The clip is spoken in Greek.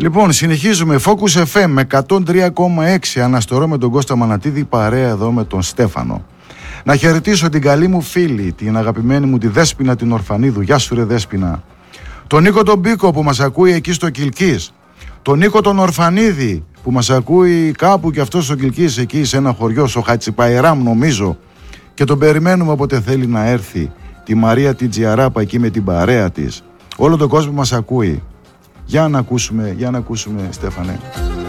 Λοιπόν, συνεχίζουμε. Focus FM με 103,6. Αναστορώ με τον Κώστα Μανατίδη, παρέα εδώ με τον Στέφανο. Να χαιρετήσω την καλή μου φίλη, την αγαπημένη μου τη Δέσποινα την Ορφανίδου. Γεια σου ρε Δέσποινα. Τον Νίκο τον Μπίκο που μας ακούει εκεί στο Κιλκής. Τον Νίκο τον Ορφανίδη που μας ακούει κάπου και αυτό στο Κιλκής, εκεί σε ένα χωριό, στο Χατσιπαϊράμ νομίζω. Και τον περιμένουμε όποτε θέλει να έρθει. Τη Μαρία την Τζιαράπα εκεί με την παρέα της. Όλο τον κόσμο μας ακούει. Για να ακούσουμε Στέφανε.